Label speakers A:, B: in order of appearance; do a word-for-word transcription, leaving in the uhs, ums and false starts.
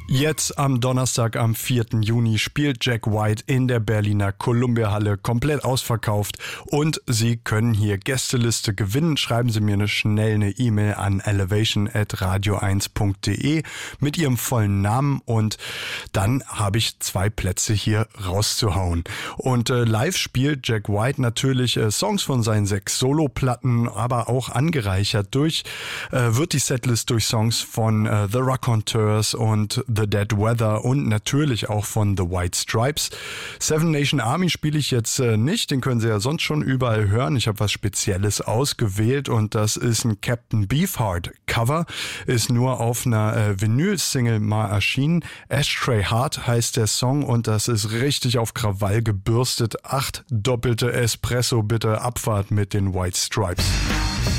A: Jetzt am Donnerstag, am vierten Juni, spielt Jack White in der Berliner Columbia-Halle, komplett ausverkauft, und Sie können hier Gästeliste gewinnen. Schreiben Sie mir eine schnell eine E-Mail an elevation at radio eins punkt de mit Ihrem vollen Namen, und dann habe ich zwei Plätze hier rauszuhauen. Und äh, live spielt Jack White natürlich äh, Songs von seinen sechs Soloplatten, aber auch angereichert durch, äh, wird die Setlist durch Songs von äh, The Raconteurs und The Dead Weather und natürlich auch von The White Stripes. Seven Nation Army spiele ich jetzt äh, nicht, den können Sie ja sonst schon überall hören. Ich habe was Spezielles ausgewählt, und das ist ein Captain Beefheart Cover, ist nur auf einer äh, Vinyl-Single mal erschienen. Ashtray Heart heißt der Song, und das ist richtig auf Krawall gebürstet. Acht doppelte Espresso bitte, Abfahrt mit den White Stripes.